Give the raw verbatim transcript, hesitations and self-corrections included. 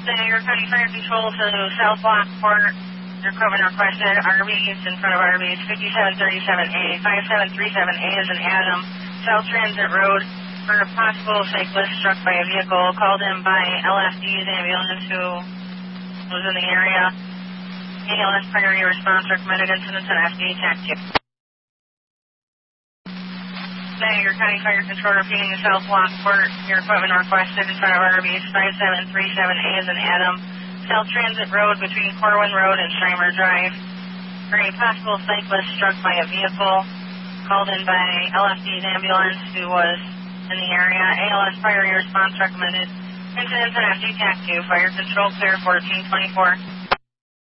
Niagara County Fire Control to South Lockport. Your equipment requested Arby's in front of Arby's, fifty-seven thirty-seven A. five seven three seven A is an Adam. South Transit Road for a possible cyclist struck by a vehicle called in by L F D's ambulance who was in the area. A L S priority response recommended incidents and F D A T A C two. Niagara County Fire Control repeating the South Lockport. Your equipment requested in front of Arby's, five seven three seven A is an Adam. South Transit Road between Corwin Road and Schreimer Drive for a possible cyclist struck by a vehicle called in by L F D's ambulance who was in the area. A L S priority response recommended incidents and F D A T A C two. Fire Control clear fourteen twenty-four.